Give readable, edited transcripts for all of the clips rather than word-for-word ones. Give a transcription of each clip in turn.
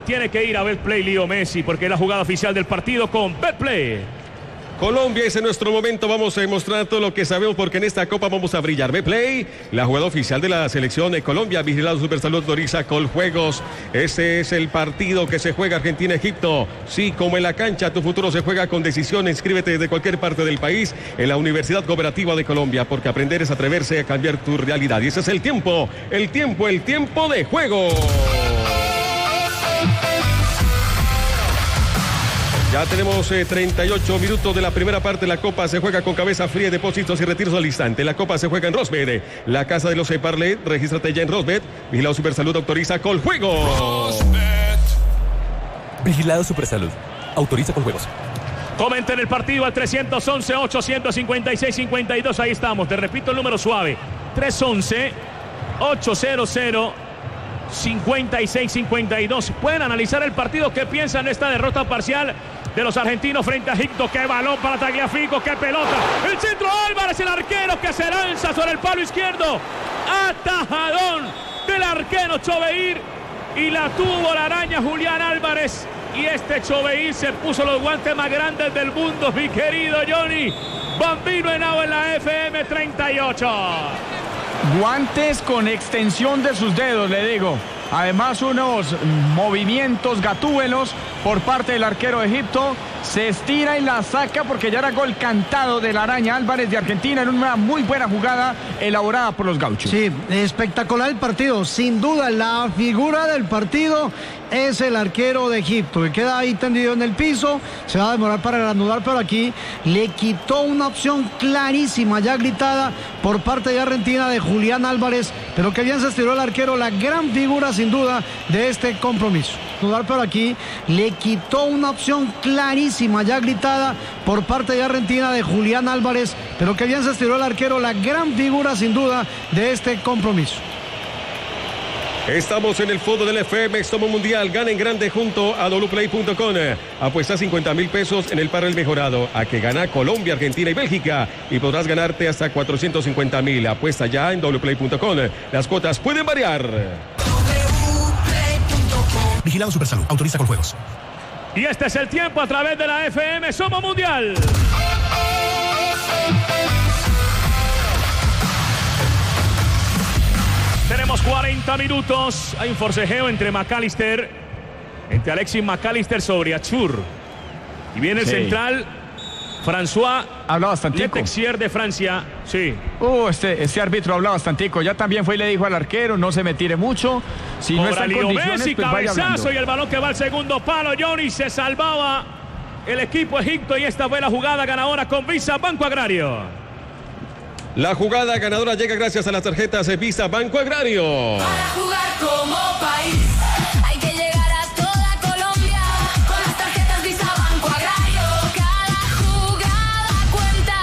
Tiene que ir a Betplay Leo Messi porque es la jugada oficial del partido con Betplay. Colombia, es en nuestro momento, vamos a demostrar todo lo que sabemos porque en esta copa vamos a brillar. Betplay, la jugada oficial de la selección de Colombia, vigilado Supersalud autoriza Coljuegos. Este es el partido que se juega Argentina-Egipto. Sí, como en la cancha, tu futuro se juega con decisión. Inscríbete desde cualquier parte del país en la Universidad Cooperativa de Colombia, porque aprender es atreverse a cambiar tu realidad. Y ese es el tiempo de juego. Ya tenemos 38 minutos de la primera parte. La Copa se juega con cabeza fría, depósitos y retiros al instante. La Copa se juega en Rosbet, la casa de los Parlet. Regístrate ya en Rosbet. Vigilado Supersalud autoriza Coljuegos. Vigilado Supersalud autoriza Coljuegos. Comenten el partido al 311-856-52. Ahí estamos. Te repito el número suave. 311-800-56-52. Pueden analizar el partido. ¿Qué piensan de esta derrota parcial de los argentinos frente a Egipto? ¡Qué balón para Tagliafico! ¡Qué pelota! El centro, Álvarez, el arquero que se lanza sobre el palo izquierdo. Atajadón del arquero Choveir. Y la tuvo la araña Julián Álvarez. Y este Choveir se puso los guantes más grandes del mundo, mi querido Johnny. Bambino Henao en la FM 38. Guantes con extensión de sus dedos, le digo. Además, unos movimientos gatúbelos por parte del arquero de Egipto. Se estira y la saca porque ya era gol cantado de la araña Álvarez de Argentina en una muy buena jugada elaborada por los gauchos. Sí, espectacular el partido. Sin duda, la figura del partido es el arquero de Egipto, que queda ahí tendido en el piso. Se va a demorar para reanudar, pero aquí le quitó una opción clarísima, ya gritada por parte de Argentina, de Julián Álvarez. Pero que bien se estiró el arquero, la gran figura sin duda de este compromiso. Pero aquí le quitó una opción clarísima, ya gritada por parte de Argentina, de Julián Álvarez. Pero que bien se estiró el arquero, la gran figura sin duda de este compromiso. Estamos en el fondo del FM Somos Mundial. Gana en grande junto a wplay.com. Apuesta 50,000 pesos en el parrel mejorado. A que gana Colombia, Argentina y Bélgica. Y podrás ganarte hasta 450,000. Apuesta ya en wplay.com. Las cuotas pueden variar. Vigilado Supersalud autoriza Coljuegos. Y este es el tiempo a través de la FM Somos Mundial. Tenemos 40 minutos. Hay un forcejeo entre Alexis McAllister sobre Achur. Y viene el central, François Letexier de Francia. Sí. Este árbitro habla bastantico. Ya también fue y le dijo al arquero, no se me tire mucho. Si no está en condiciones, Messi, pues vaya cabezazo hablando. Y el balón que va al segundo palo. Johnny, se salvaba el equipo Egipto y esta fue la jugada ganadora con Visa Banco Agrario. La jugada ganadora llega gracias a las tarjetas Visa Banco Agrario. Para jugar como país hay que llegar a toda Colombia con las tarjetas Visa Banco Agrario. Cada jugada cuenta.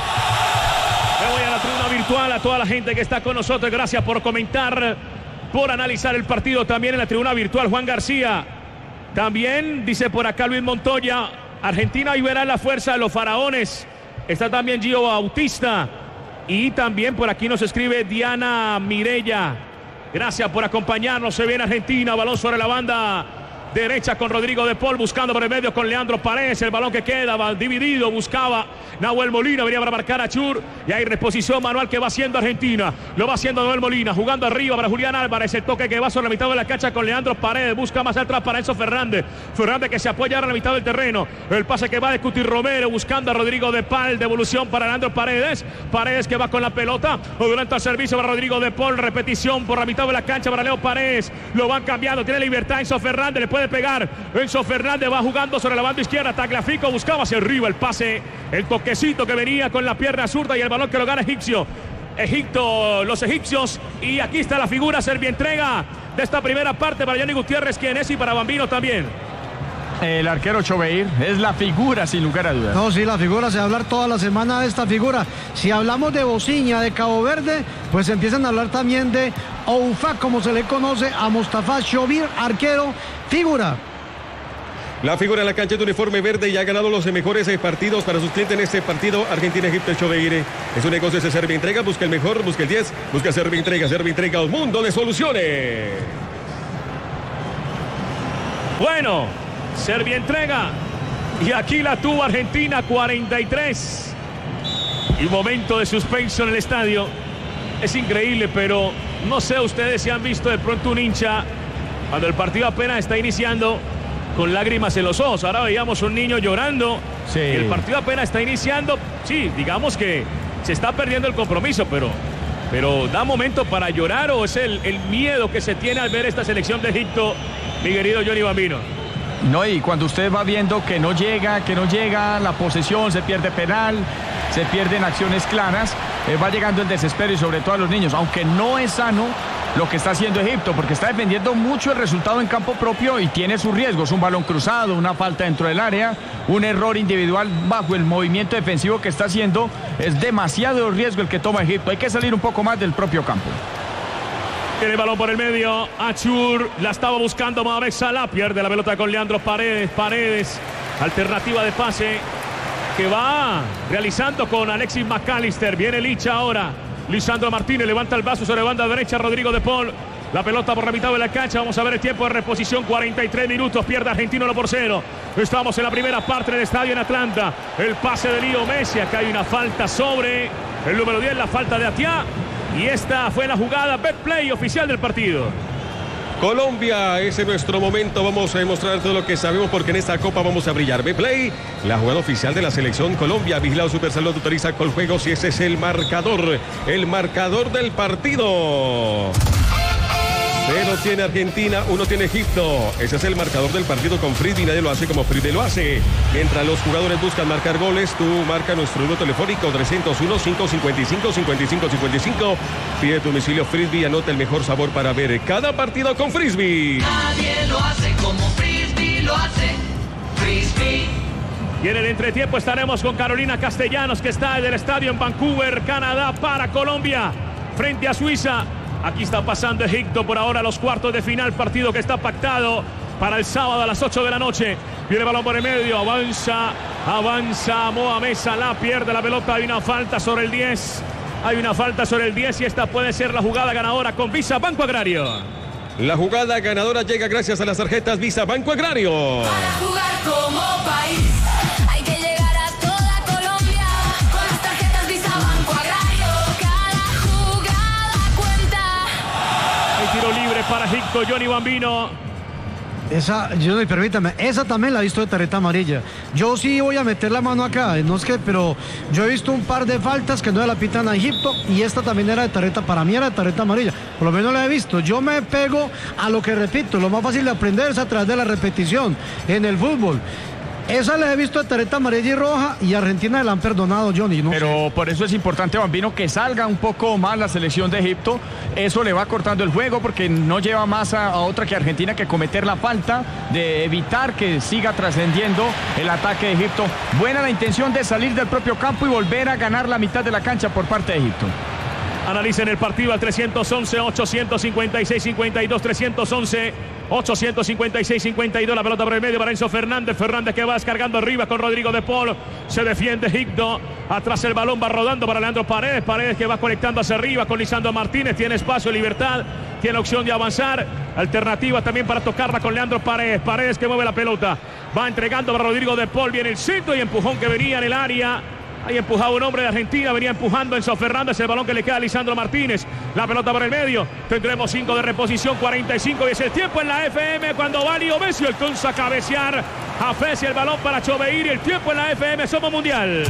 Me voy a la tribuna virtual, a toda la gente que está con nosotros. Gracias por comentar, por analizar el partido. También en la tribuna virtual, Juan García. También dice por acá Luis Montoya, Argentina hoy verá la fuerza de los faraones. Está también Gio Bautista. Y también por aquí nos escribe Diana Mirella. Gracias por acompañarnos. Se viene Argentina. Balón sobre la banda derecha con Rodrigo de Paul. Buscando por el medio con Leandro Paredes. El balón que queda va dividido. Buscaba Nahuel Molina. Venía para marcar a Achur. Y hay reposición manual que va haciendo Argentina. Lo va haciendo Nahuel Molina. Jugando arriba para Julián Álvarez. El toque que va sobre la mitad de la cancha con Leandro Paredes. Busca más atrás para Enzo Fernández. Fernández que se apoya ahora en la mitad del terreno. El pase que va de Cuti Romero. Buscando a Rodrigo de Paul. Devolución para Leandro Paredes. Paredes que va con la pelota. Adelanta el servicio para Rodrigo de Paul. Repetición por la mitad de la cancha para Leo Paredes. Lo van cambiando. Tiene libertad Enzo Fernández. Le puede pegar. Enzo Fernández va jugando sobre la banda izquierda. Tagliafico buscaba hacia arriba el pase. El toquecito que venía con la pierna zurda y el balón que lo gana Egipto, los egipcios. Y aquí está la figura servientrega de esta primera parte para Johnny Gutiérrez, quien es, y para Bambino también. El arquero Choveir es la figura sin lugar a dudas. No, sí, la figura, se va a hablar toda la semana de esta figura. Si hablamos de Bociña, de Cabo Verde, pues empiezan a hablar también de Oufa, como se le conoce a Mustafa Choveir, arquero, figura. La figura en la cancha de uniforme verde y ha ganado los mejores partidos para sus clientes en este partido. Argentina-Egipto, Choveir. Es un negocio de Servientrega. Busca el mejor, busca el 10, busca Servientrega. Servientrega, un mundo de soluciones. Bueno, Serbia entrega. Y aquí la tuvo Argentina, 43. Y momento de suspenso en el estadio. Es increíble, pero no sé ustedes si han visto de pronto un hincha cuando el partido apenas está iniciando con lágrimas en los ojos. Ahora veíamos un niño llorando. Sí. El partido apenas está iniciando. Sí, digamos que se está perdiendo el compromiso, pero ¿da momento para llorar o es el miedo que se tiene al ver esta selección de Egipto, mi querido Johnny Bambino? No, y cuando usted va viendo que no llega la posesión, se pierde penal, se pierden acciones claras, va llegando el desespero y sobre todo a los niños, aunque no es sano lo que está haciendo Egipto, porque está defendiendo mucho el resultado en campo propio y tiene sus riesgos, un balón cruzado, una falta dentro del área, un error individual bajo el movimiento defensivo que está haciendo, es demasiado riesgo el que toma Egipto, hay que salir un poco más del propio campo. Tiene el balón por el medio, Achur, la estaba buscando Mohamed Salah, pierde la pelota con Leandro Paredes, alternativa de pase que va realizando con Alexis McAllister, viene Licha ahora, Lisandro Martínez levanta el vaso sobre banda derecha, Rodrigo de Paul, la pelota por la mitad de la cancha, vamos a ver el tiempo de reposición, 43 minutos, pierde Argentina 1-0, estamos en la primera parte del estadio en Atlanta, el pase de Leo Messi, acá hay una falta sobre el número 10, la falta de Atiá. Y esta fue la jugada Betplay oficial del partido. Colombia, ese es nuestro momento. Vamos a demostrar todo lo que sabemos porque en esta copa vamos a brillar. Betplay, la jugada oficial de la selección Colombia. Vigilado Supersalud, autoriza Coljuegos y ese es el marcador del partido. 0 tiene Argentina, 1 tiene Egipto. Ese es el marcador del partido con Frisbee. Nadie lo hace como Frisbee lo hace. Mientras los jugadores buscan marcar goles, tú marca nuestro número telefónico 301-555-5555. Pide tu domicilio Frisbee y anota el mejor sabor para ver cada partido con Frisbee. Nadie lo hace como Frisbee lo hace. Frisbee. Y en el entretiempo estaremos con Carolina Castellanos, que está en el estadio en Vancouver, Canadá, para Colombia, frente a Suiza. Aquí está pasando Egipto por ahora a los cuartos de final, partido que está pactado para el sábado a las 8 de la noche. Viene el balón por el medio, avanza Mohamed Salah, pierde la pelota, hay una falta sobre el 10. Hay una falta sobre el 10 y esta puede ser la jugada ganadora con Visa Banco Agrario. La jugada ganadora llega gracias a las tarjetas Visa Banco Agrario. Para jugar como país hay que llegar a toda Colombia con las tarjetas Visa Banco Agrario. Cada jugada cuenta. Hay tiro libre para Egipto, Johnny Bambino. Esa, Johnny, permítame, esa también la he visto de tarjeta amarilla. Yo sí voy a meter la mano acá, no es que, pero yo he visto un par de faltas que no la pitan a Egipto y esta también era de tarjeta, para mí era de tarjeta amarilla. Por lo menos la he visto. Yo me pego a lo que repito, lo más fácil de aprender es a través de la repetición en el fútbol. Esa la he visto de tarjeta amarilla y roja y Argentina la han perdonado, Johnny. No Pero sé. por eso es importante, Bambino, que salga un poco más la selección de Egipto. Eso le va cortando el juego porque no lleva más a otra que Argentina que cometer la falta de evitar que siga trascendiendo el ataque de Egipto. Buena la intención de salir del propio campo y volver a ganar la mitad de la cancha por parte de Egipto. Analicen el partido al 311-856-52-311. 856-52, la pelota por el medio para Enzo Fernández que va descargando arriba con Rodrigo de Paul, se defiende Egipto, atrás el balón va rodando para Leandro Paredes que va conectando hacia arriba con Lisandro Martínez, tiene espacio, libertad, tiene opción de avanzar, alternativa también para tocarla con Leandro Paredes que mueve la pelota, va entregando para Rodrigo de Paul, viene el centro y empujón que venía en el área. Ahí empujaba un hombre de Argentina, venía empujando Enzo Fernández, el balón que le queda a Lisandro Martínez, la pelota por el medio, tendremos 5 de reposición, 45 y es el tiempo en la FM cuando va Leo Messi, alcanza a cabecear a Fessi, el balón para Chobeir y el tiempo en la FM, somos mundial.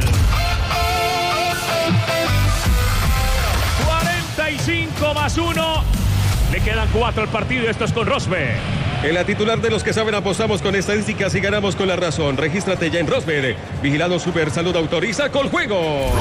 45 más 1, le quedan 4 al partido y esto es con Rosberg. En la titular de los que saben apostamos con estadísticas y ganamos con la razón. Regístrate ya en Rosberg. Vigilado Supersalud autoriza Coljuegos.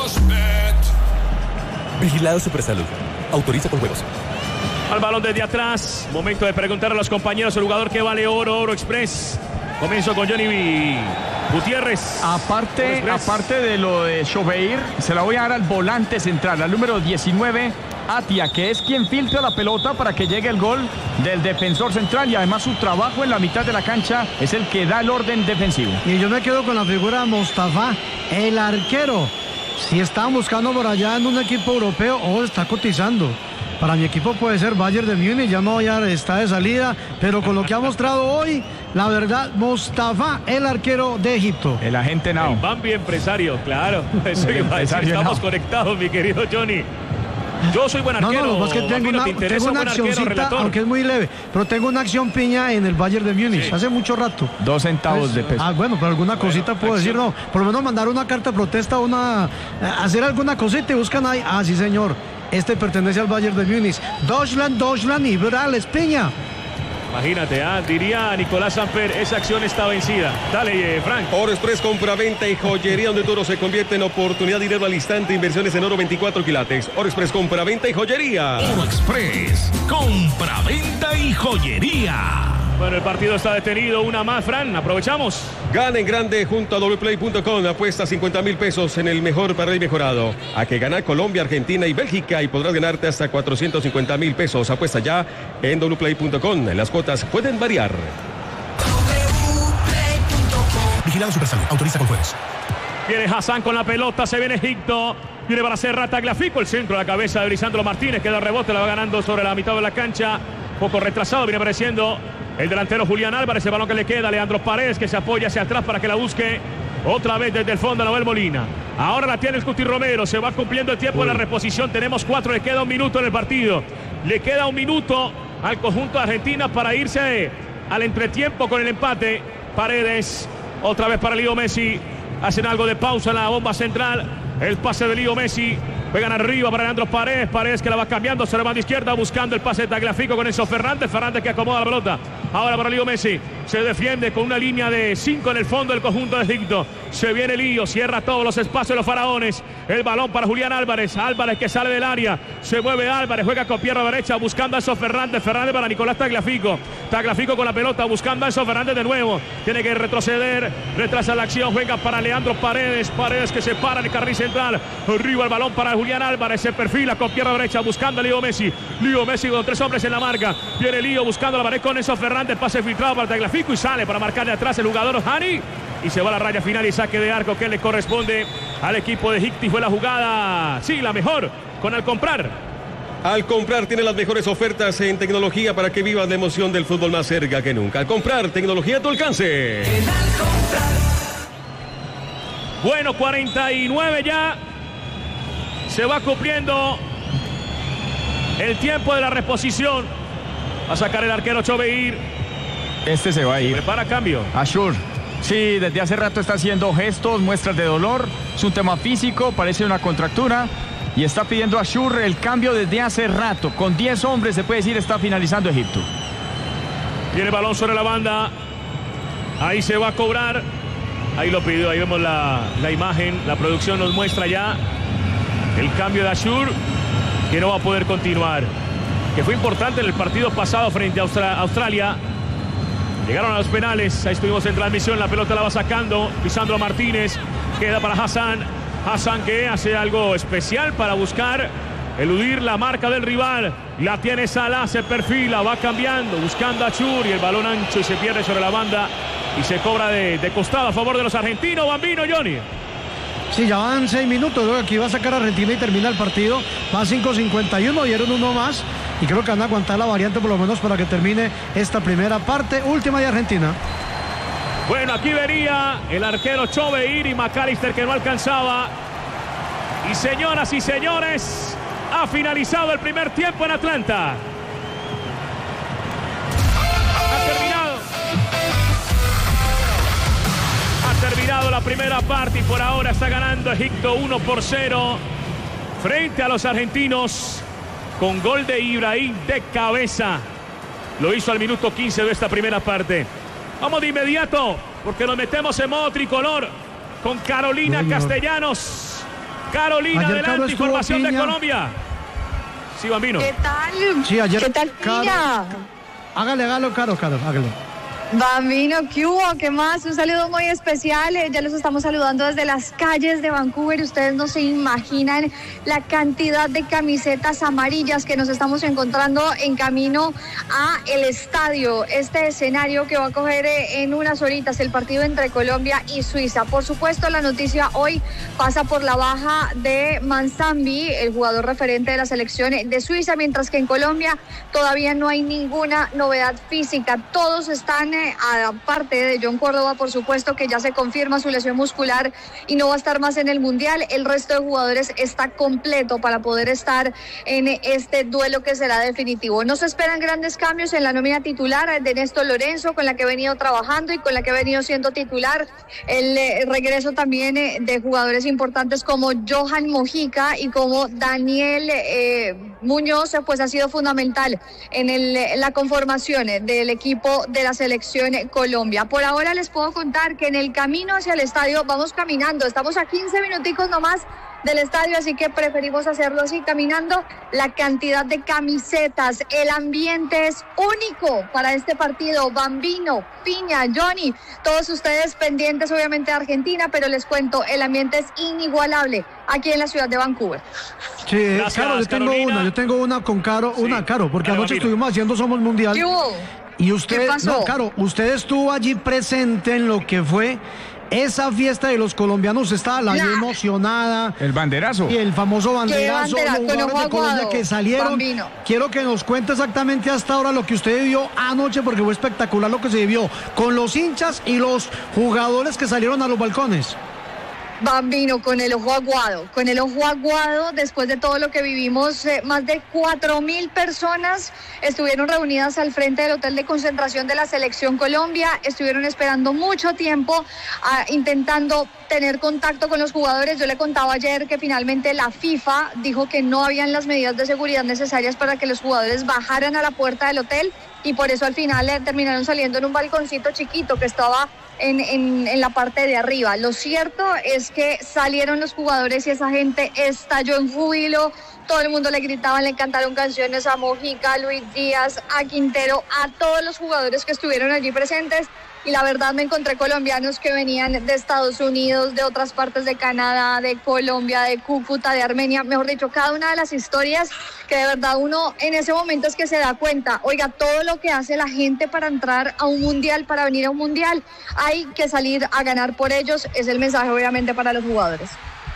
Vigilado Supersalud. Autoriza Coljuegos. Al balón desde atrás. Momento de preguntar a los compañeros el jugador que vale Oro Express. Comienzo con Johnny Gutiérrez. Aparte de lo de Chobeir, se la voy a dar al volante central, al número 19, Atia, que es quien filtra la pelota para que llegue el gol del defensor central y además su trabajo en la mitad de la cancha es el que da el orden defensivo. Y yo me quedo con la figura de Mostafa, el arquero. Si están buscando por allá en un equipo europeo o está cotizando. Para mi equipo puede ser Bayern de Múnich, ya no está de salida, pero con lo que ha mostrado hoy, la verdad, Mustafa, el arquero de Egipto. El agente Nao. El Bambi empresario, claro. Eso El iba a decir, empresario estamos Nao. conectados, mi querido Johnny. Yo soy buen arquero. No, es que tengo Bambino, ¿te una interesa un buen arquero, accioncita, relator? aunque es muy leve, pero tengo una acción piña en el Bayern de Múnich, Sí. hace mucho rato. 2 centavos de peso. Bueno, pero alguna cosita puedo decir, no, por lo menos mandar una carta de protesta, hacer alguna cosita y buscan ahí, sí señor, este pertenece al Bayern de Múnich. Deutschland y Brales Peña. Imagínate, diría Nicolás Samper, esa acción está vencida. Dale, Frank. Oro Express, compra-venta y joyería donde todo se convierte en oportunidad, dinero al instante, inversiones en oro 24 quilates. Oro Express, compra-venta y joyería. Oro Express, compra-venta y joyería. Bueno, el partido está detenido. Una más, Fran. Aprovechamos. Gana en grande junto a wplay.com. Apuesta 50,000 pesos en el mejor para el mejorado. A que gana Colombia, Argentina y Bélgica y podrás ganarte hasta 450,000 pesos. Apuesta ya en wplay.com. Las cuotas pueden variar. Vigilado Supersalud. Autoriza con juegos. Viene Hassan con la pelota. Se viene Egipto. Viene para Serra Tagliafico. El centro de la cabeza de Lisandro Martínez. Queda el rebote. La va ganando sobre la mitad de la cancha. Poco retrasado. Viene apareciendo el delantero Julián Álvarez. El balón que le queda. Leandro Paredes, que se apoya hacia atrás para que la busque. Otra vez desde el fondo Noel Molina. Ahora la tiene el Cuti Romero. Se va cumpliendo el tiempo de la reposición. Tenemos 4. Le queda 1 minuto en el partido. Le queda 1 minuto al conjunto de Argentina para irse al entretiempo con el empate. Paredes. Otra vez para Leo Messi. Hacen algo de pausa en la bomba central. El pase de Leo Messi. Pegan arriba para Leandro Paredes. Paredes que la va cambiando sobre la banda izquierda. Buscando el pase de Tagliafico con Enzo Fernández. Fernández que acomoda la pelota. Ahora para Leo Messi. Se defiende con una línea de 5 en el fondo del conjunto de Egipto. Se viene Lío. Cierra todos los espacios de los faraones. El balón para Julián Álvarez. Álvarez que sale del área. Se mueve Álvarez. Juega con pierna derecha. Buscando a Enzo Fernández. Fernández para Nicolás Tagliafico. Tagliafico con la pelota. Buscando a Enzo Fernández de nuevo. Tiene que retroceder. Retrasa la acción. Juega para Leandro Paredes. Paredes que se para en el carril central. Arriba el balón para Julián Álvarez. Se perfila con pierna derecha. Buscando a Leo Messi. Leo Messi con 3 hombres en la marca. Viene Lío buscando la pared con Enzo Fernández. Pase filtrado para Tagliafico y sale para marcar de atrás el jugador Hani. Y se va a la raya final y saque de arco que le corresponde al equipo de Egipto. Y fue la jugada, sí, la mejor con Al Comprar. Al comprar tiene las mejores ofertas en tecnología para que vivas la emoción del fútbol más cerca que nunca. Al comprar, tecnología a tu alcance. Bueno, 49 ya. Se va cumpliendo el tiempo de la reposición. Va a sacar el arquero Choveir. Este se va a ir. Prepara cambio. Ashur. Sí, desde hace rato está haciendo gestos, muestras de dolor. Es un tema físico, parece una contractura. Y está pidiendo a Ashur el cambio desde hace rato. Con 10 hombres se puede decir está finalizando Egipto. Tiene balón sobre la banda. Ahí se va a cobrar. Ahí lo pidió, ahí vemos la imagen. La producción nos muestra ya el cambio de Ashur, que no va a poder continuar. Que fue importante en el partido pasado frente a Australia. Llegaron a los penales, ahí estuvimos en transmisión, la pelota la va sacando Lisandro Martínez, queda para Hassan. Hassan que hace algo especial para buscar eludir la marca del rival. La tiene Salah, se perfila, va cambiando, buscando a Ashur y el balón ancho y se pierde sobre la banda y se cobra de costado a favor de los argentinos. Bambino, Johnny. Sí, ya van 6 minutos, ¿no? Aquí va a sacar a Argentina y termina el partido. Va 5:51, dieron uno más. Y creo que van a aguantar la variante por lo menos para que termine esta primera parte. Última de Argentina. Bueno, aquí venía el arquero Choveir y McAllister que no alcanzaba. Y señoras y señores, ha finalizado el primer tiempo en Atlanta. Ha terminado la primera parte y por ahora está ganando Egipto 1-0 frente a los argentinos con gol de Ibrahim de cabeza. Lo hizo al minuto 15 de esta primera parte. Vamos de inmediato porque nos metemos en modo tricolor con Carolina Castellanos. Carolina, ayer adelante, información de Colombia. Sí, Bambino. ¿Qué tal? Sí, ayer ¿Qué tal, Caro, Piña? hágale, Caro, hágale. Bambino, ¿qué hubo? ¿Qué más? Un saludo muy especial. Ya los estamos saludando desde las calles de Vancouver. Ustedes no se imaginan la cantidad de camisetas amarillas que nos estamos encontrando en camino a el estadio. Este escenario que va a coger en unas horitas el partido entre Colombia y Suiza. Por supuesto, la noticia hoy pasa por la baja de Manzambi, el jugador referente de la selección de Suiza, mientras que en Colombia todavía no hay ninguna novedad física. Todos están aparte de John Córdoba, por supuesto, que ya se confirma su lesión muscular y no va a estar más en el Mundial. El resto de jugadores está completo para poder estar en este duelo que será definitivo. No se esperan grandes cambios en la nómina titular de Néstor Lorenzo, con la que he venido trabajando y con la que he venido siendo titular. El regreso también de jugadores importantes como Johan Mojica y como Daniel Muñoz, pues ha sido fundamental en la conformación del equipo de la selección Colombia. Por ahora les puedo contar que en el camino hacia el estadio vamos caminando, estamos a 15 minuticos nomás del estadio, así que preferimos hacerlo así, caminando. La cantidad de camisetas, el ambiente es único para este partido. Bambino, Piña, Johnny, todos ustedes pendientes obviamente de Argentina, pero les cuento, el ambiente es inigualable aquí en la ciudad de Vancouver. Sí, gracias, Caro, yo tengo una con Caro, Caro, porque anoche estuvimos haciendo Somos Mundial. ¿Qué hubo? Y usted, ¿Qué pasó? Caro, usted estuvo allí presente en lo que fue esa fiesta de los colombianos. Estaba la vio emocionada. El banderazo. Y el famoso banderazo, bandera? los Con jugadores ojo de Colombia aguado, que salieron. Bambino. Quiero que nos cuente exactamente hasta ahora lo que usted vivió anoche, porque fue espectacular lo que se vivió con los hinchas y los jugadores que salieron a los balcones. Bambino, con el ojo aguado, después de todo lo que vivimos, más de 4.000 personas estuvieron reunidas al frente del hotel de concentración de la Selección Colombia, estuvieron esperando mucho tiempo, intentando tener contacto con los jugadores. Yo le contaba ayer que finalmente la FIFA dijo que no habían las medidas de seguridad necesarias para que los jugadores bajaran a la puerta del hotel, y por eso al final terminaron saliendo en un balconcito chiquito que estaba en la parte de arriba. Lo cierto es que salieron los jugadores y esa gente estalló en júbilo. Todo el mundo le gritaban, le cantaron canciones a Mojica, a Luis Díaz, a Quintero, a todos los jugadores que estuvieron allí presentes. Y la verdad me encontré colombianos que venían de Estados Unidos, de otras partes de Canadá, de Colombia, de Cúcuta, de Armenia. Mejor dicho, cada una de las historias que de verdad uno en ese momento es que se da cuenta. Oiga, todo lo que hace la gente para entrar a un mundial, para venir a un mundial, hay que salir a ganar por ellos. Es el mensaje obviamente para los jugadores.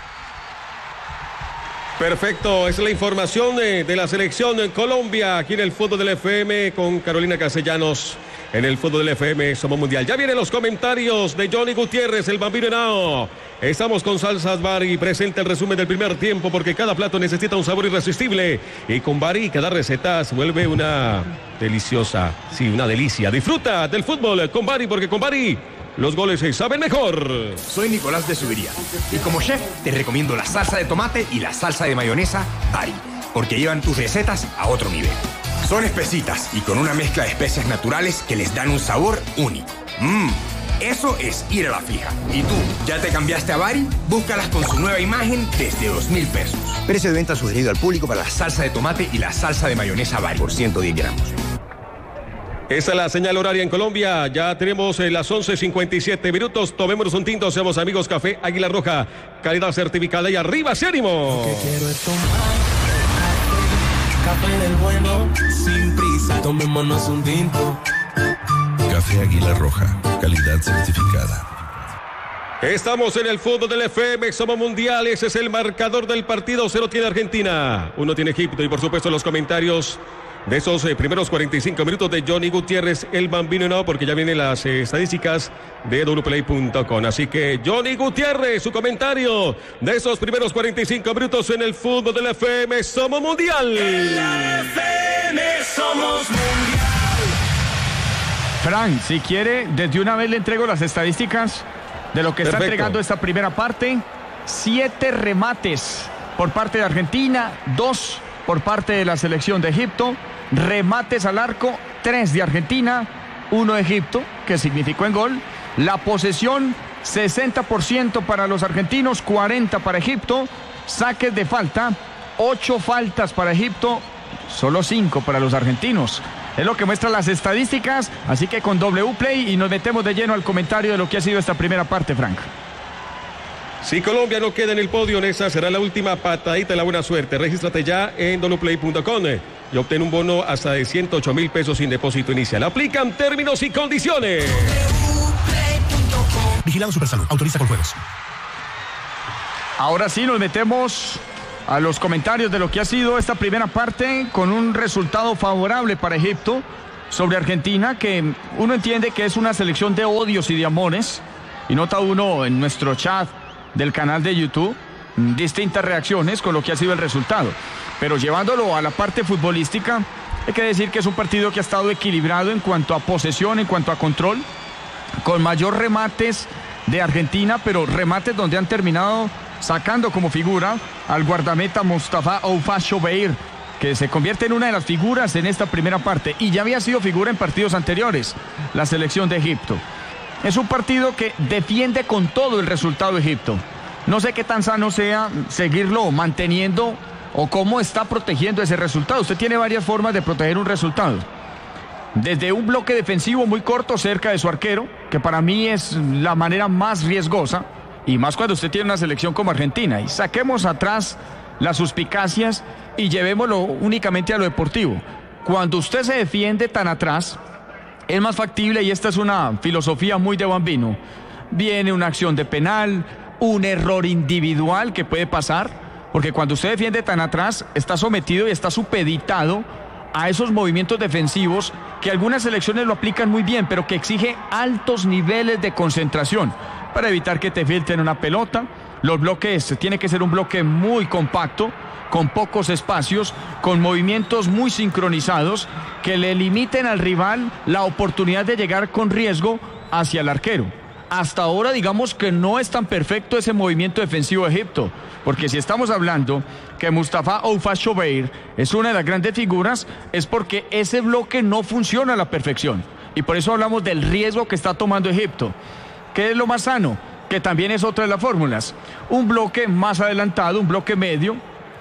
Perfecto, esa es la información de la selección en Colombia, aquí en el Fútbol del FM con Carolina Castellanos. En el Fútbol del FM Somos Mundial. Ya vienen los comentarios de Johnny Gutiérrez, el Bambino Henao. Estamos con Salsas Bari, presenta el resumen del primer tiempo, porque cada plato necesita un sabor irresistible. Y con Bari cada receta se vuelve una deliciosa, una delicia. Disfruta del fútbol con Bari, porque con Bari los goles se saben mejor. Soy Nicolás de Subiría y como chef te recomiendo la salsa de tomate y la salsa de mayonesa Bari, porque llevan tus recetas a otro nivel. Son espesitas y con una mezcla de especias naturales que les dan un sabor único. Eso es ir a la fija. ¿Y tú, ya te cambiaste a Bari? Búscalas con su nueva imagen desde 2,000 pesos. Precio de venta sugerido al público para la salsa de tomate y la salsa de mayonesa Bari por 110 gramos. Esa es la señal horaria en Colombia. Ya tenemos las 11:57 minutos. Tomémonos un tinto, seamos amigos. Café Águila Roja, calidad certificada y arriba, ese ánimo. Café del bueno, sin prisa, tomémonos un tinto. Café Águila Roja, calidad certificada. Estamos en el Fútbol del FM, Somos Mundial. Ese es el marcador del partido. 0 tiene Argentina, 1 tiene Egipto. Y por supuesto los comentarios de esos primeros 45 minutos de Johnny Gutiérrez, el Bambino Henao, porque ya vienen las estadísticas de wplay.com. Así que Johnny Gutiérrez, su comentario de esos primeros 45 minutos en el Fútbol del FM Somos Mundial. En la FM Somos Mundial. Frank, si quiere, desde una vez le entrego las estadísticas de lo que está entregando esta primera parte. 7 remates por parte de Argentina, 2 por parte de la selección de Egipto. Remates al arco, 3 de Argentina, 1 de Egipto, que significó en gol. La posesión, 60% para los argentinos, 40% para Egipto. Saques de falta, 8 faltas para Egipto, solo 5 para los argentinos. Es lo que muestran las estadísticas, así que con Wplay y nos metemos de lleno al comentario de lo que ha sido esta primera parte, Frank. Si Colombia no queda en el podio, esa será la última patadita de la buena suerte. Regístrate ya en wplay.com y obtén un bono hasta de 108,000 pesos sin depósito inicial. Aplican términos y condiciones. Vigilado Supersalud, autoriza con juegos. Ahora sí nos metemos a los comentarios de lo que ha sido esta primera parte, con un resultado favorable para Egipto. sobre Argentina, que uno entiende que es una selección de odios y de amores, y nota uno en nuestro chat del canal de YouTube distintas reacciones con lo que ha sido el resultado. Pero llevándolo a la parte futbolística, hay que decir que es un partido que ha estado equilibrado en cuanto a posesión, en cuanto a control, con mayor remates de Argentina, pero remates donde han terminado sacando como figura al guardameta Mustafa Oufa Shobeir, que se convierte en una de las figuras en esta primera parte y ya había sido figura en partidos anteriores, la selección de Egipto. Es un partido que defiende con todo el resultado Egipto. No sé qué tan sano sea seguirlo manteniendo o cómo está protegiendo ese resultado. Usted tiene varias formas de proteger un resultado. Desde un bloque defensivo muy corto cerca de su arquero, que para mí es la manera más riesgosa, y más cuando usted tiene una selección como Argentina. Y saquemos atrás las suspicacias y llevémoslo únicamente a lo deportivo. Cuando usted se defiende tan atrás, es más factible, y esta es una filosofía muy de Bambino, viene una acción de penal, un error individual que puede pasar, porque cuando usted defiende tan atrás, está sometido y está supeditado a esos movimientos defensivos que algunas selecciones lo aplican muy bien, pero que exige altos niveles de concentración para evitar que te filtren una pelota. Los bloques, tiene que ser un bloque muy compacto, con pocos espacios, con movimientos muy sincronizados, que le limiten al rival la oportunidad de llegar con riesgo hacia el arquero. Hasta ahora digamos que no es tan perfecto ese movimiento defensivo de Egipto, porque si estamos hablando que Mustafa Oufa Shobeir es una de las grandes figuras, es porque ese bloque no funciona a la perfección, y por eso hablamos del riesgo que está tomando Egipto. ¿Qué es lo más sano? Que también es otra de las fórmulas. Un bloque más adelantado, un bloque medio,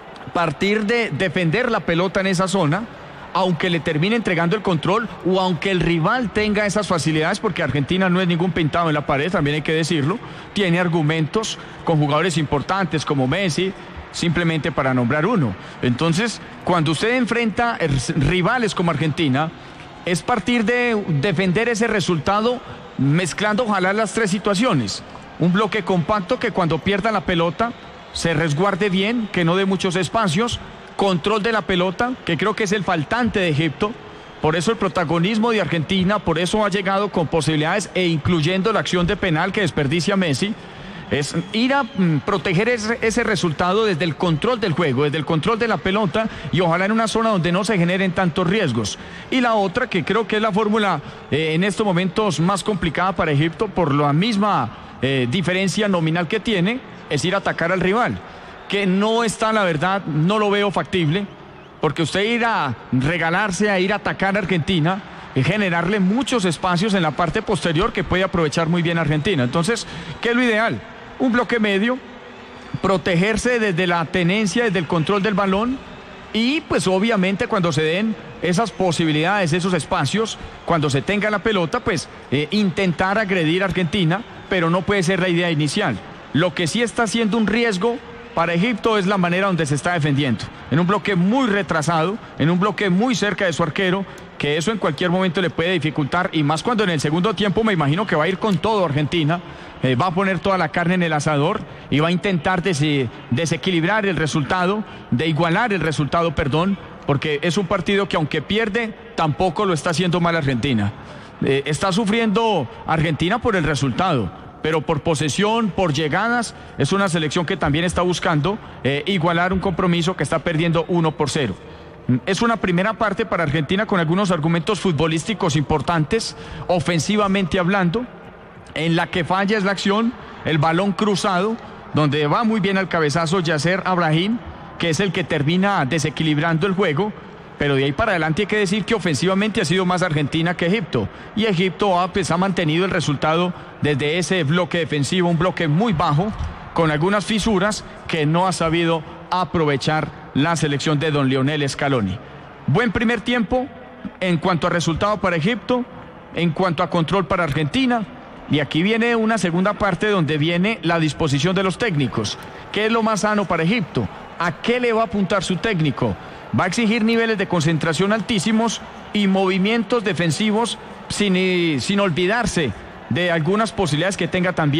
partir de defender la pelota en esa zona, aunque le termine entregando el control o aunque el rival tenga esas facilidades, porque Argentina no es ningún pintado en la pared, también hay que decirlo, tiene argumentos con jugadores importantes como Messi, simplemente para nombrar uno. Entonces, cuando usted enfrenta rivales como Argentina, es partir de defender ese resultado mezclando ojalá las tres situaciones. Un bloque compacto que cuando pierda la pelota se resguarde bien, que no dé muchos espacios, control de la pelota, que creo que es el faltante de Egipto, por eso el protagonismo de Argentina, por eso ha llegado con posibilidades e incluyendo la acción de penal que desperdicia Messi, es ir a proteger ese resultado desde el control del juego, desde el control de la pelota y ojalá en una zona donde no se generen tantos riesgos. Y la otra, que creo que es la fórmula en estos momentos más complicada para Egipto por la misma diferencia nominal que tiene, es ir a atacar al rival, que no está, la verdad, no lo veo factible, porque usted ir a regalarse a ir a atacar a Argentina y generarle muchos espacios en la parte posterior que puede aprovechar muy bien Argentina. Entonces, ¿qué es lo ideal? Un bloque medio, protegerse desde la tenencia, desde el control del balón y pues obviamente cuando se den esas posibilidades, esos espacios, cuando se tenga la pelota, pues intentar agredir a Argentina, pero no puede ser la idea inicial. Lo que sí está siendo un riesgo para Egipto es la manera donde se está defendiendo, en un bloque muy retrasado, en un bloque muy cerca de su arquero, que eso en cualquier momento le puede dificultar, y más cuando en el segundo tiempo me imagino que va a ir con todo Argentina, va a poner toda la carne en el asador y va a intentar desequilibrar el resultado, de igualar el resultado, porque es un partido que aunque pierde, tampoco lo está haciendo mal Argentina. Está sufriendo Argentina por el resultado, pero por posesión, por llegadas, es una selección que también está buscando igualar un compromiso que está perdiendo 1-0. Es una primera parte para Argentina con algunos argumentos futbolísticos importantes, ofensivamente hablando, en la que falla es la acción, el balón cruzado, donde va muy bien al cabezazo Yasser Abrahim, que es el que termina desequilibrando el juego. Pero de ahí para adelante hay que decir que ofensivamente ha sido más Argentina que Egipto. Y Egipto ha mantenido el resultado desde ese bloque defensivo, un bloque muy bajo, con algunas fisuras que no ha sabido aprovechar la selección de don Lionel Scaloni. Buen primer tiempo en cuanto a resultado para Egipto, en cuanto a control para Argentina. Y aquí viene una segunda parte donde viene la disposición de los técnicos. ¿Qué es lo más sano para Egipto? ¿A qué le va a apuntar su técnico? Va a exigir niveles de concentración altísimos y movimientos defensivos sin olvidarse de algunas posibilidades que tenga también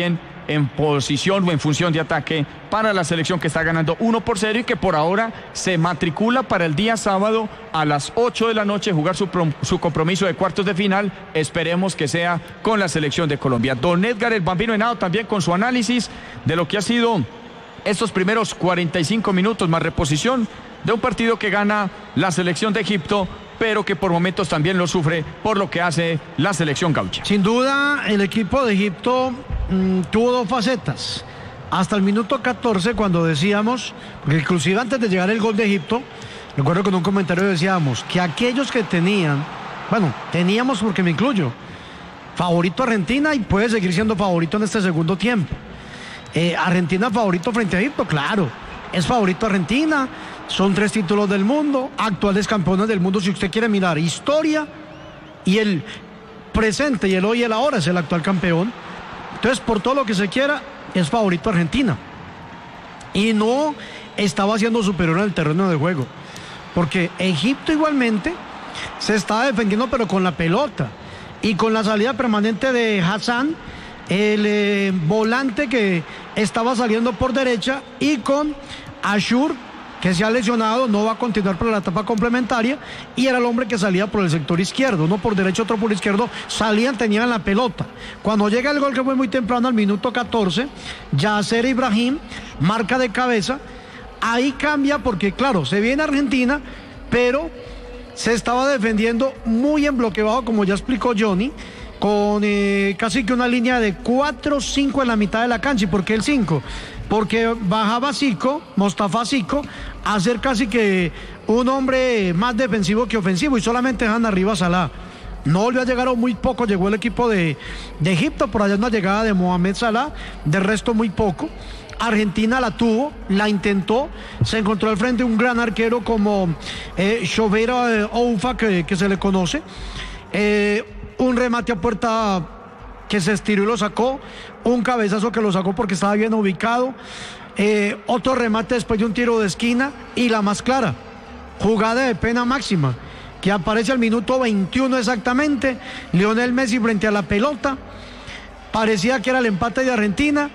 en posición o en función de ataque para la selección que está ganando 1-0 y que por ahora se matricula para el día sábado a las 8 de la noche jugar su compromiso de cuartos de final. Esperemos que sea con la selección de Colombia. Don Edgar el Bambino Henao también con su análisis de lo que ha sido estos primeros 45 minutos más reposición de un partido que gana la selección de Egipto, pero que por momentos también lo sufre por lo que hace la selección gaucha. Sin duda, el equipo de Egipto tuvo dos facetas. Hasta el minuto 14, cuando decíamos, porque inclusive antes de llegar el gol de Egipto, recuerdo que en un comentario decíamos que aquellos que teníamos porque me incluyo, favorito Argentina y puede seguir siendo favorito en este segundo tiempo. Argentina favorito frente a Egipto, claro, es favorito Argentina. Son 3 títulos del mundo, actuales campeones del mundo, si usted quiere mirar historia y el presente y el hoy y el ahora es el actual campeón. Entonces, por todo lo que se quiera, es favorito Argentina. Y no estaba siendo superior en el terreno de juego, porque Egipto igualmente se estaba defendiendo, pero con la pelota y con la salida permanente de Hassan, el volante que estaba saliendo por derecha, y con Ashur, que se ha lesionado, no va a continuar para la etapa complementaria, y era el hombre que salía por el sector izquierdo, uno por derecho, otro por izquierdo, tenían la pelota. Cuando llega el gol, que fue muy temprano, al minuto 14, Yasser Ibrahim marca de cabeza, ahí cambia porque claro, se viene Argentina, pero se estaba defendiendo muy en bloque bajo, como ya explicó Johnny, con casi que una línea de 4-5 en la mitad de la cancha. ¿Y por qué el 5? Porque bajaba Mostafa Zico, a ser casi que un hombre más defensivo que ofensivo, y solamente dejan arriba a Salah. No volvió a llegar, o muy poco llegó el equipo de Egipto, por allá una llegada de Mohamed Salah, de resto muy poco. Argentina la tuvo, la intentó, se encontró al frente un gran arquero como Shobeira Oufa, que se le conoce, un remate a puerta que se estiró y lo sacó, un cabezazo que lo sacó porque estaba bien ubicado, otro remate después de un tiro de esquina, y la más clara, jugada de pena máxima, que aparece al minuto 21 exactamente, Lionel Messi frente a la pelota, parecía que era el empate de Argentina,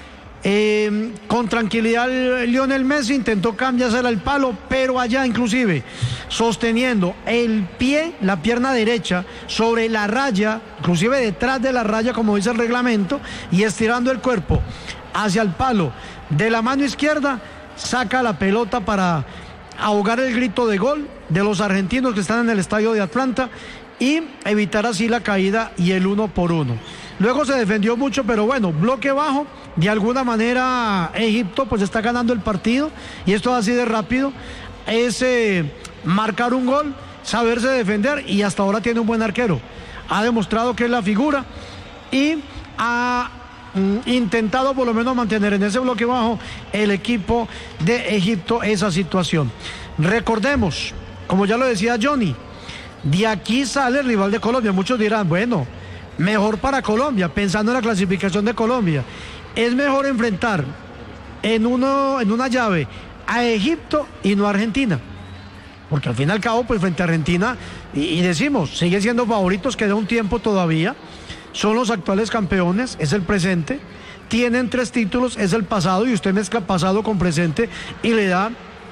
con tranquilidad Lionel Messi intentó cambiársela al palo, pero allá inclusive sosteniendo el pie, la pierna derecha sobre la raya, inclusive detrás de la raya como dice el reglamento, y estirando el cuerpo hacia el palo de la mano izquierda, saca la pelota para ahogar el grito de gol de los argentinos que están en el estadio de Atlanta y evitar así la caída y el 1-1. Luego se defendió mucho, pero bueno, bloque bajo, de alguna manera Egipto pues está ganando el partido, y esto así de rápido, es marcar un gol, saberse defender, y hasta ahora tiene un buen arquero, ha demostrado que es la figura y ha intentado por lo menos mantener en ese bloque bajo el equipo de Egipto esa situación. Recordemos, como ya lo decía Johnny, de aquí sale el rival de Colombia. Muchos dirán, bueno, mejor para Colombia, pensando en la clasificación de Colombia, es mejor enfrentar en una llave a Egipto y no a Argentina, porque al fin y al cabo pues frente a Argentina y decimos, sigue siendo favoritos, queda un tiempo todavía, son los actuales campeones, es el presente, tienen 3 títulos, es el pasado, y usted mezcla pasado con presente y le da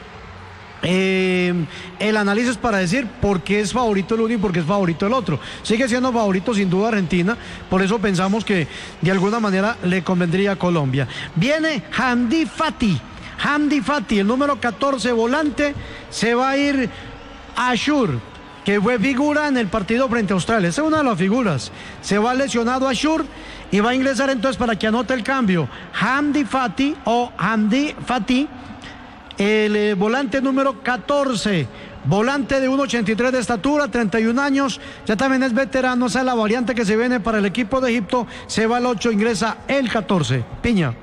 el análisis para decir por qué es favorito el uno y por qué es favorito el otro. Sigue siendo favorito sin duda Argentina, por eso pensamos que de alguna manera le convendría a Colombia. Viene Hamdi Fati, el número 14 volante, se va a ir Ashur, que fue figura en el partido frente a Australia, esa es una de las figuras, se va lesionado Ashur y va a ingresar entonces para que anote el cambio Hamdi Fati, el volante número 14, volante de 1.83 de estatura, 31 años, ya también es veterano, esa es la variante que se viene para el equipo de Egipto, se va el 8, ingresa el 14, Piña.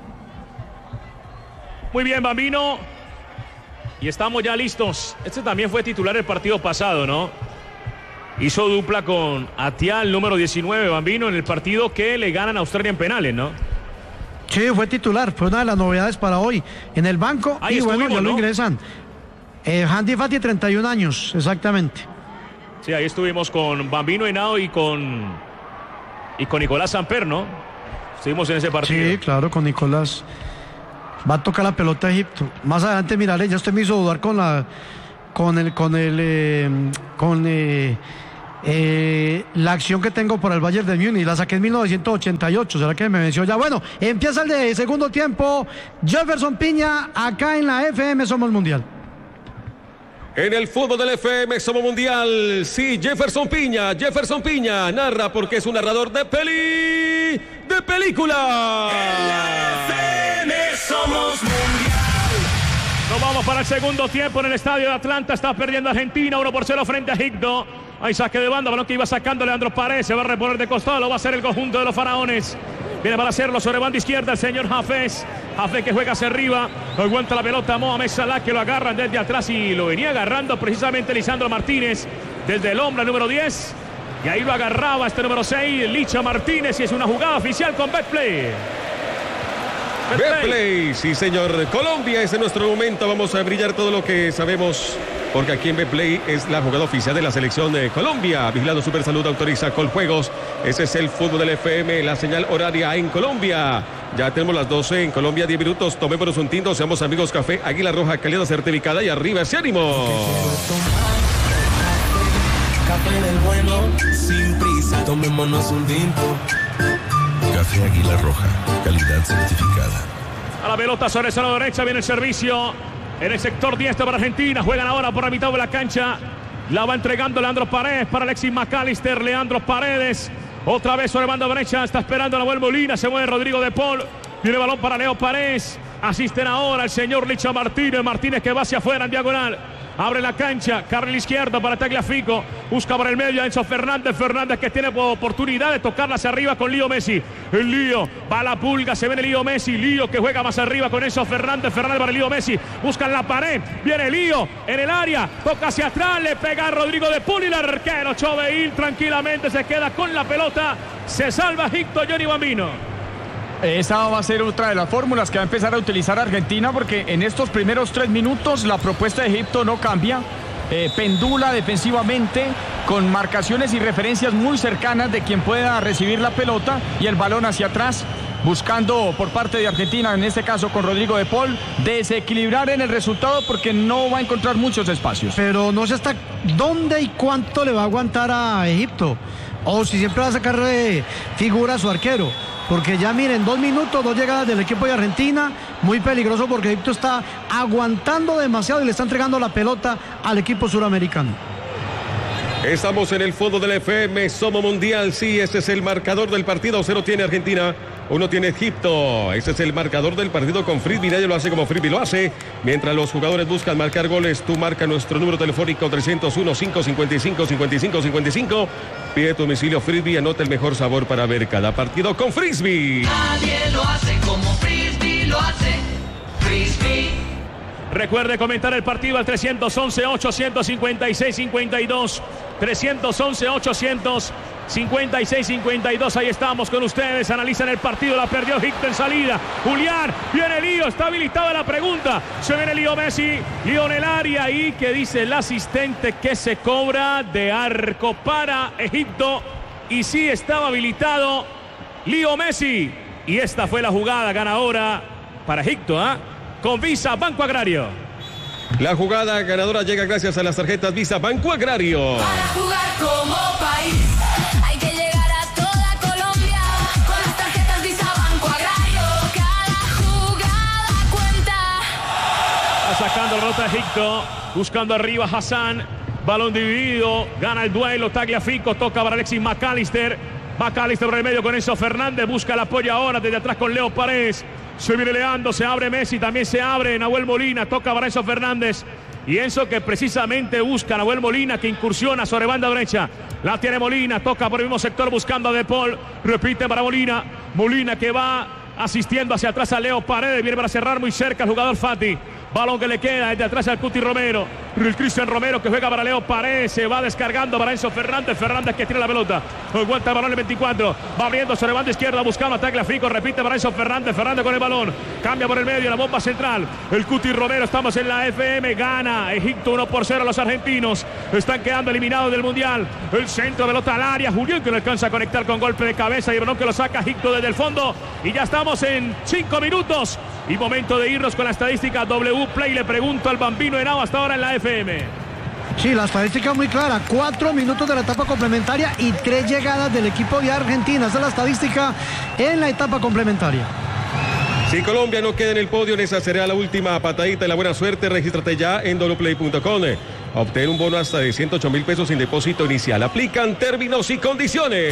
Muy bien, Bambino, y estamos ya listos. Este también fue titular el partido pasado, ¿no? Hizo dupla con Atial, número 19, Bambino, en el partido que le ganan a Australia en penales, ¿no? Sí, fue titular, fue una de las novedades para hoy en el banco. Ahí y bueno, ya lo ingresan. Hamdi Fati, 31 años, exactamente. Sí, ahí estuvimos con Bambino Henao y con Nicolás Samper, ¿no? Seguimos en ese partido. Sí, claro, con Nicolás. Va a tocar la pelota a Egipto. Más adelante miraré, ya usted me hizo dudar con la acción que tengo para el Bayern de Múnich. La saqué en 1988. ¿Será que me venció ya? Bueno, empieza el de segundo tiempo. Jefferson Piña, acá en la FM Somos Mundial. En el fútbol del FM Somos Mundial, sí, Jefferson Piña narra porque es un narrador de película. En la FM Somos Mundial. Nos vamos para el segundo tiempo en el estadio de Atlanta. Está perdiendo Argentina 1-0 frente a Egipto. Hay saque de banda, balón que iba sacando Leandro Paredes. Se va a reponer de costado, lo va a hacer el conjunto de los faraones. Viene para hacerlo sobre banda izquierda el señor Hafez. Hafez que juega hacia arriba. Aguanta la pelota Mohamed Salah, que lo agarran desde atrás y lo venía agarrando precisamente Lisandro Martínez desde el hombro número 10. Y ahí lo agarraba este número 6, Licha Martínez. Y es una jugada oficial con Betplay. Betplay, sí señor. Colombia es en nuestro momento. Vamos a brillar todo lo que sabemos, porque aquí en Betplay es la jugada oficial de la selección de Colombia. Vigilando Supersalud, autoriza Coljuegos. Ese es el fútbol del FM, la señal horaria en Colombia. Ya tenemos las 12 en Colombia, 10 minutos. Tomémonos un tinto, seamos amigos. Café Águila Roja, calidad certificada, y arriba ese ánimo. Café del bueno, sin prisa, tomémonos un tinto. Café Águila Roja, calidad certificada. A la pelota sobre el lado derecha viene el servicio en el sector 10 para Argentina. Juegan ahora por la mitad de la cancha. La va entregando Leandro Paredes para Alexis McAllister. Leandro Paredes otra vez sobre banda derecha. Está esperando Nahuel Molina. Se mueve Rodrigo de Paul. Viene el balón para Leo Paredes. Asisten ahora el señor Licha Martínez. Martínez que va hacia afuera en diagonal. Abre la cancha, carril izquierdo para Tagliafico. Busca por el medio a Enzo Fernández. Fernández que tiene oportunidad de tocarla hacia arriba con Lío Messi. El Lío, va a la pulga, se viene Lío Messi. Lío que juega más arriba con Enzo Fernández. Fernández para Lío Messi. Buscan la pared. Viene Lío en el área. Toca hacia atrás, le pega a Rodrigo de Paul y el arquero Choveil tranquilamente se queda con la pelota. Se salva Egipto, Johnny Bambino. Esa va a ser otra de las fórmulas que va a empezar a utilizar Argentina, porque en estos primeros 3 minutos la propuesta de Egipto no cambia. Pendula defensivamente con marcaciones y referencias muy cercanas de quien pueda recibir la pelota y el balón hacia atrás, buscando por parte de Argentina, en este caso con Rodrigo de Paul, desequilibrar en el resultado porque no va a encontrar muchos espacios. Pero no sé hasta dónde y cuánto le va a aguantar a Egipto, o si siempre va a sacar figura a su arquero. Porque ya miren, 2 minutos, 2 llegadas del equipo de Argentina, muy peligroso porque Egipto está aguantando demasiado y le está entregando la pelota al equipo suramericano. Estamos en el fútbol del FM, Somos Mundial, sí, ese es el marcador del partido. 0 tiene Argentina, 1 tiene Egipto. Ese es el marcador del partido con Frisbee. Nadie lo hace como Frisbee lo hace. Mientras los jugadores buscan marcar goles, tú marca nuestro número telefónico 301-555-5555. Pide tu domicilio Frisbee, anota el mejor sabor para ver cada partido con Frisbee. Nadie lo hace como Frisbee lo hace. Frisbee. Recuerde comentar el partido al 311-856-52. 311-856-52. Ahí estamos con ustedes. Analizan el partido. La perdió Egipto en salida. Julián, viene Lío. Está habilitada la pregunta. Se viene Lío Messi. Lío en el área. Y que dice el asistente que se cobra de arco para Egipto. Y sí estaba habilitado Lío Messi. Y esta fue la jugada ganadora para Egipto, con Visa Banco Agrario. La jugada ganadora llega gracias a las tarjetas Visa Banco Agrario. Para jugar como país hay que llegar a toda Colombia con las tarjetas Visa Banco Agrario. Cada jugada cuenta. Está sacando la pelota Egipto, buscando arriba Hassan. Balón dividido, gana el duelo. Tagliafico toca para Alexis McAllister. McAllister por el medio con Enzo Fernández. Busca el apoyo ahora desde atrás con Leo Paredes. Se viene Leandro, se abre Messi, también se abre Nahuel Molina, toca para Enzo Fernández. Y Enzo que precisamente busca a Nahuel Molina, que incursiona sobre banda derecha. La tiene Molina, toca por el mismo sector buscando a De Paul. Repite para Molina. Molina que va asistiendo hacia atrás a Leo Paredes. Viene para cerrar muy cerca el jugador Fati. Balón que le queda desde atrás al Cuti Romero. El Cristian Romero que juega para Leo Paredes. Se va descargando para Enzo Fernández. Fernández que tira la pelota. Aguanta el balón el 24. Va abriendo sobre banda izquierda buscando a Tagliafico. Repite para Enzo Fernández. Fernández con el balón. Cambia por el medio. La bomba central. El Cuti Romero. Estamos en la FM. Gana Egipto 1-0 a los argentinos. Están quedando eliminados del Mundial. El centro, pelota al área. Julián que no alcanza a conectar con golpe de cabeza. Y el balón que lo saca Egipto desde el fondo. Y ya estamos en 5 minutos. Y momento de irnos con la estadística W Play. Le pregunto al Bambino Henao hasta ahora en la FM. Sí, la estadística es muy clara. 4 minutos de la etapa complementaria y 3 llegadas del equipo de Argentina. Esa es la estadística en la etapa complementaria. Si Colombia no queda en el podio, esa será la última patadita de la buena suerte. Regístrate ya en wplay.com. Obtén un bono hasta de 108.000 pesos sin depósito inicial. Aplican términos y condiciones.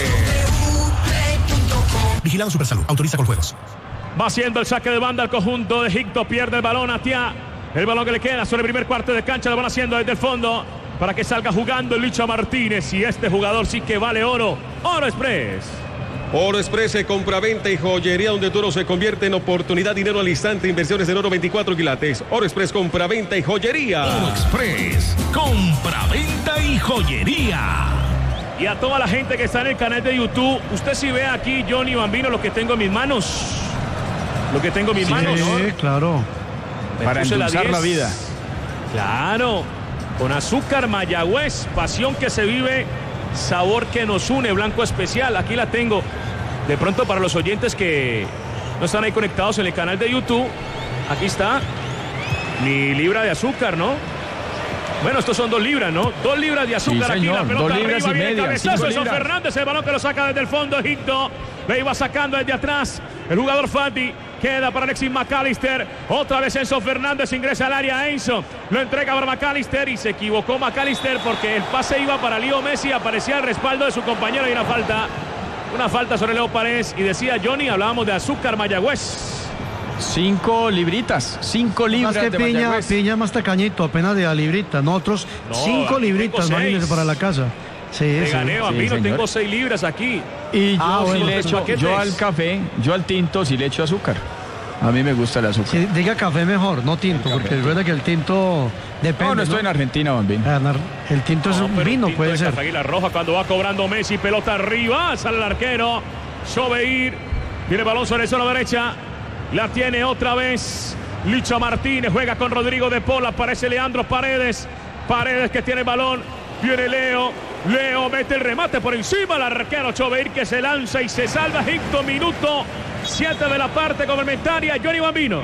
Vigilado Supersalud. Autoriza con juegos. Va haciendo el saque de banda al conjunto de Egipto. Pierde el balón hacia el balón que le queda sobre el primer cuarto de cancha. Lo van haciendo desde el fondo para que salga jugando el Licha Martínez. Y este jugador sí que vale oro. Oro Express. Oro Express, compra-venta y joyería donde tu oro se convierte en oportunidad, dinero al instante, inversiones en oro 24 quilates. Oro Express, compra-venta y joyería. Oro Express, compra-venta y joyería. Y a toda la gente que está en el canal de YouTube, usted sí ve aquí, Johnny Bambino, lo que tengo en mis manos. Lo que tengo en mis manos, ¿no? Sí, claro. Para endulzar la vida. Claro. Con azúcar Mayagüez, pasión que se vive, sabor que nos une, blanco especial. Aquí la tengo. De pronto para los oyentes que no están ahí conectados en el canal de YouTube, aquí está mi libra de azúcar, ¿no? Bueno, estos son 2 libras, ¿no? 2 libras de azúcar, sí, aquí la pelota 2 libras arriba, y media, cabezazo de Fernández, el balón que lo saca desde el fondo Egipto. Le iba sacando desde atrás el jugador Fati. Queda para Alexis McAllister. Otra vez Enzo Fernández ingresa al área. Enzo lo entrega para McAllister y se equivocó McAllister porque el pase iba para Leo Messi. Aparecía el respaldo de su compañero y una falta sobre Leo Paredes. Y decía Johnny, hablábamos de azúcar Mayagüez. 5 libritas, 5 libras más que de Mayagüez. Piña más tacañito, apenas de la librita. Nosotros 5 libritas, imagínense, para la casa. Sí, te gané, sí, Bambino, tengo 6 libras aquí. Y yo sí le echo, yo al café, yo al tinto sí le echo azúcar. A mí me gusta el azúcar. Sí, diga café mejor, no tinto, porque recuerda que el tinto depende. No estoy en Argentina, Bambino. El tinto es un vino, tinto puede ser. Águila Roja cuando va cobrando Messi, pelota arriba, sale el arquero. Sobeir, viene el balón sobre la zona derecha. La tiene otra vez Licha Martínez, juega con Rodrigo de Paul, aparece Leandro Paredes. Paredes que tiene el balón, viene Leo mete el remate por encima, el arquero Sobeir que se lanza y se salva Egipto, minuto 7 de la parte complementaria. Johnny Bambino.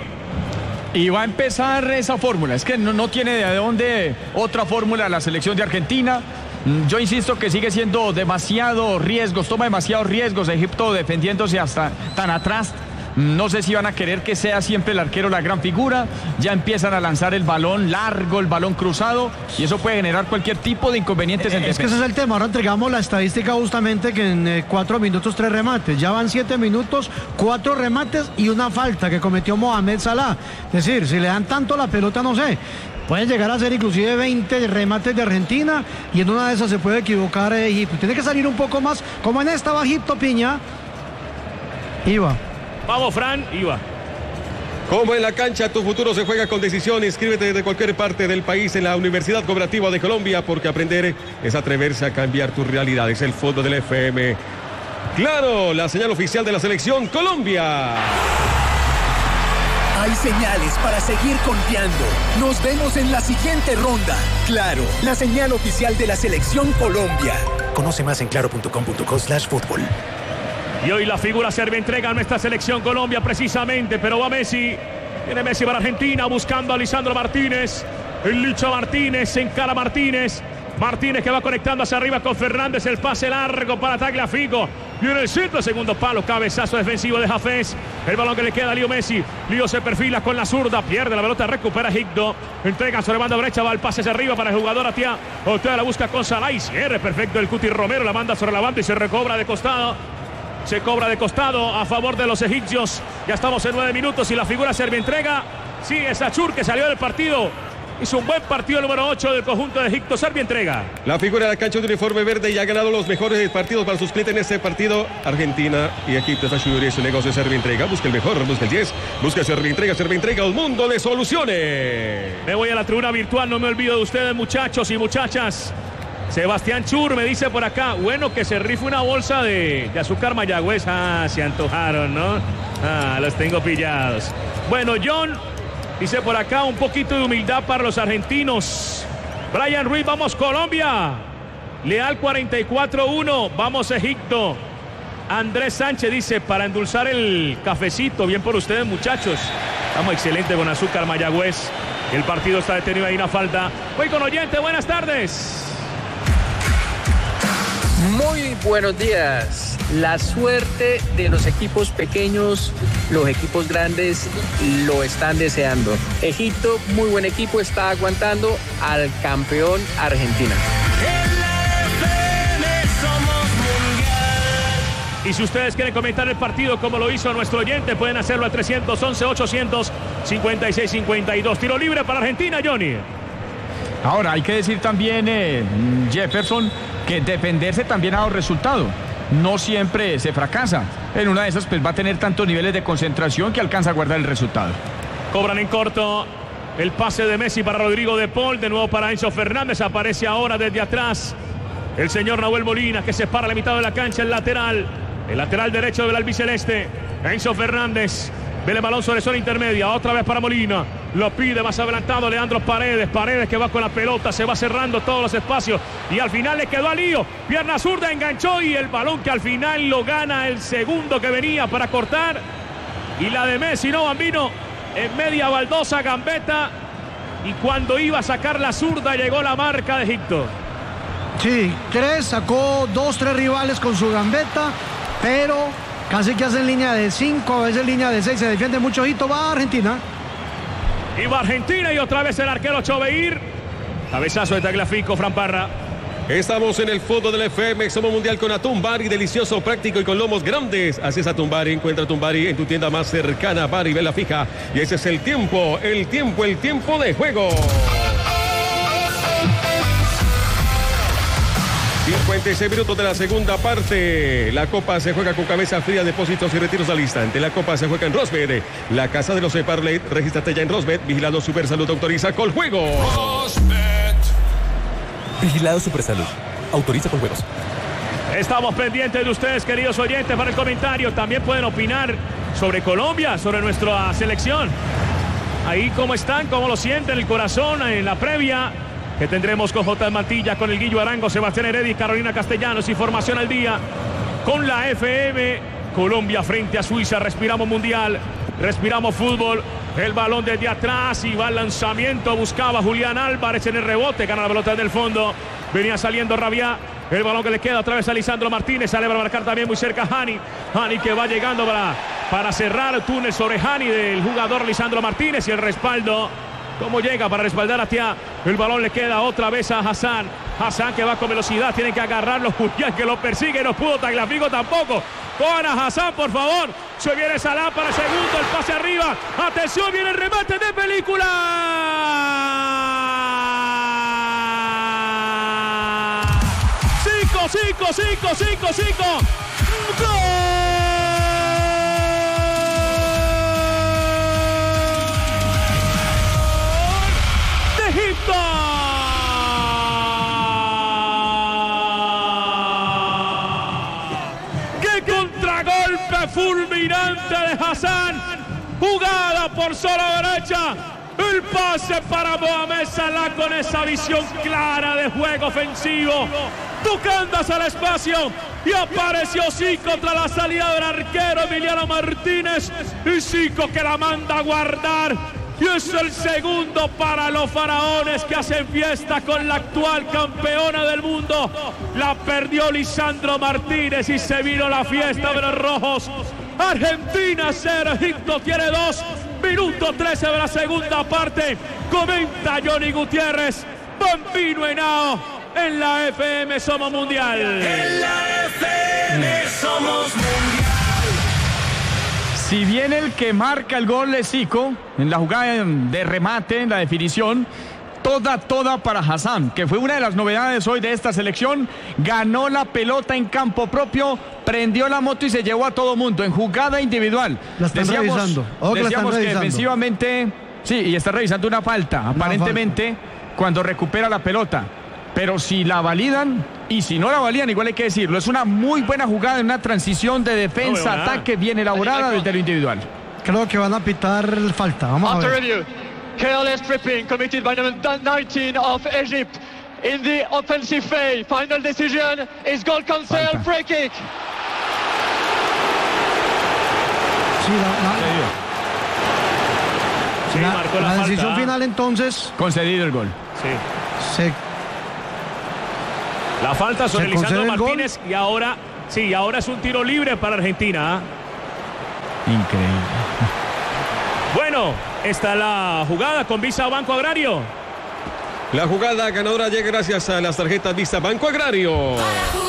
Y va a empezar esa fórmula, es que no tiene de dónde otra fórmula la selección de Argentina. Yo insisto que sigue siendo demasiados riesgos, toma demasiados riesgos Egipto defendiéndose hasta tan atrás. No sé si van a querer que sea siempre el arquero la gran figura. Ya empiezan a lanzar el balón largo, el balón cruzado, y eso puede generar cualquier tipo de inconvenientes en defensa. Es que ese es el tema. Ahora entregamos la estadística justamente que en 4 minutos 3 remates. Ya van 7 minutos, 4 remates y una falta que cometió Mohamed Salah. Es decir, si le dan tanto la pelota, no sé, puede llegar a ser inclusive 20 remates de Argentina y en una de esas se puede equivocar Egipto. Tiene que salir un poco más, como en esta va Egipto, Piña. Iba. Vamos, Fran, iba. Como en la cancha, tu futuro se juega con decisión. Inscríbete desde cualquier parte del país en la Universidad Cooperativa de Colombia, porque aprender es atreverse a cambiar tu realidad. Es el fondo del FM. Claro, la señal oficial de la selección Colombia. Hay señales para seguir confiando. Nos vemos en la siguiente ronda. Claro, la señal oficial de la selección Colombia. Conoce más en claro.com.co/fútbol. Y hoy la figura serve entrega a nuestra selección Colombia precisamente, pero va Messi. Viene Messi para Argentina buscando a Lisandro Martínez. El Licha Martínez, encara Martínez. Martínez que va conectando hacia arriba con Fernández. El pase largo para Tagliafico. Viene el centro, segundo palo, cabezazo defensivo de Hafez. El balón que le queda a Leo Messi. Leo se perfila con la zurda, pierde la pelota, recupera Egipto. Entrega sobre banda derecha, va el pase hacia arriba para el jugador Atia. Otea la busca con Salah y cierre perfecto el Cuti Romero. La manda sobre la banda y se recobra de costado. Se cobra de costado a favor de los egipcios. Ya estamos en 9 minutos y la figura serve entrega. Sí, es Achur que salió del partido Hizo un buen partido el número 8 del conjunto de Egipto. Servia entrega. La figura de la cancha de uniforme verde y ha ganado los mejores partidos para sus clientes en este partido. Argentina y Egipto está en su negocio. Servia entrega. Busca el mejor, busca el 10. Busca Servia entrega al mundo de soluciones. Me voy a la tribuna virtual. No me olvido de ustedes, muchachos y muchachas. Sebastián Chur me dice por acá, bueno, que se rife una bolsa de azúcar Mayagüez. Ah, se antojaron, ¿no? Ah, los tengo pillados. Bueno, John dice por acá, un poquito de humildad para los argentinos. Brian Ruiz, vamos Colombia. Leal 44-1, vamos Egipto. Andrés Sánchez dice, para endulzar el cafecito, bien por ustedes, muchachos. Estamos excelentes con azúcar Mayagüez. El partido está detenido, hay una falta. Voy con oyente, buenas tardes. Muy buenos días. La suerte de los equipos pequeños, los equipos grandes lo están deseando. Egipto, muy buen equipo, está aguantando al campeón Argentina. Y si ustedes quieren comentar el partido como lo hizo nuestro oyente, pueden hacerlo al 311-856-52. Tiro libre para Argentina, Johnny. Ahora, hay que decir también, Jefferson, que defenderse también ha dado resultado. No siempre se fracasa. En una de esas pues va a tener tantos niveles de concentración que alcanza a guardar el resultado. Cobran en corto el pase de Messi para Rodrigo de Paul. De nuevo para Enzo Fernández. Aparece ahora desde atrás el señor Nahuel Molina, que se para a la mitad de la cancha, el lateral derecho del albiceleste. Enzo Fernández. Ve el balón sobre zona intermedia. Otra vez para Molina. Lo pide más adelantado Leandro Paredes. Paredes que va con la pelota. Se va cerrando todos los espacios. Y al final le quedó a Lío. Pierna zurda, enganchó. Y el balón que al final lo gana el segundo que venía para cortar. Y la de Messi, no, Bambino. En media baldosa, gambeta. Y cuando iba a sacar la zurda, llegó la marca de Egipto. Sí, sacó 2-3 rivales con su gambeta. Pero casi que hacen línea de 5, a veces línea de 6, se defiende mucho. Hito, va a Argentina. Y va Argentina y otra vez el arquero Choveir. Cabezazo de Tagliafico, Fran Parra. Estamos en el fondo del FM, somos mundial con Atumbari, delicioso, práctico y con lomos grandes. Así es Atumbari, encuentra Atumbari en tu tienda más cercana, Bari, vela fija. Y ese es el tiempo de juego. 56 minutos de la segunda parte. La Copa se juega con cabeza fría, depósitos y retiros al instante. La Copa se juega en Rosbet, la casa de los Parley. Regístrate ya en Rosbet. Vigilado Supersalud, autoriza con juego. Rosbet. Vigilado Supersalud, autoriza con juegos. Estamos pendientes de ustedes, queridos oyentes, para el comentario. También pueden opinar sobre Colombia, sobre nuestra selección. Ahí cómo están, cómo lo sienten, el corazón en la previa que tendremos con J. Mantilla, con el Guillo Arango, Sebastián Heredia y Carolina Castellanos. Información al día con la FM. Colombia frente a Suiza. Respiramos mundial, respiramos fútbol. El balón desde atrás y va al lanzamiento. Buscaba Julián Álvarez en el rebote. Gana la pelota desde el fondo. Venía saliendo Rabiá. El balón que le queda otra vez a Lisandro Martínez. Sale para marcar también muy cerca Hani. Hani que va llegando para cerrar el túnel sobre Hani del jugador Lisandro Martínez. Y el respaldo. ¿Cómo llega para respaldar hacia el balón? Le queda otra vez a Hassan. Hassan que va con velocidad. Tienen que agarrarlo. Julián que lo persigue. No pudo Tagliafico tampoco. Con a Hassan, por favor. Se viene Salah para segundo. El pase arriba. Atención, viene el remate de película. ¡Cinco! ¡Gol! Egipto. ¡Qué contragolpe fulminante de Hassan! Jugada por sola derecha. El pase para Mohamed Salah con esa visión clara de juego ofensivo. Tocando hacia el espacio. Y apareció Zico contra la salida del arquero Emiliano Martínez. Y Zico que la manda a guardar. Y es el segundo para los faraones que hacen fiesta con la actual campeona del mundo. La perdió Lisandro Martínez y se vino la fiesta de los rojos. Argentina 0, Egipto tiene 2. Minuto 13 de la segunda parte. Comenta Johnny Gutiérrez. Bambino Henao. En la FM somos mundial. En la FM somos mundial. Si bien el que marca el gol es Zico, en la jugada de remate, en la definición, toda para Hassan, que fue una de las novedades hoy de esta selección. Ganó la pelota en campo propio, prendió la moto y se llevó a todo mundo en jugada individual. La están revisando. Decíamos que defensivamente, sí, y está revisando una falta, aparentemente, cuando recupera la pelota. Pero si la validan y si no la validan, igual hay que decirlo. Es una muy buena jugada en una transición de defensa, ataque bien elaborada desde lo individual. Creo que van a pitar falta. Vamos a ver. Careless tripping committed by number 19 of Egypt in the offensive phase. Final decision is goal cancel, free kick. Sí, la decisión final entonces. Concedido el gol. Sí. La falta sobre Lisandro Martínez y ahora es un tiro libre para Argentina. Increíble. Bueno, está la jugada con Visa Banco Agrario. La jugada ganadora llega gracias a las tarjetas Visa Banco Agrario.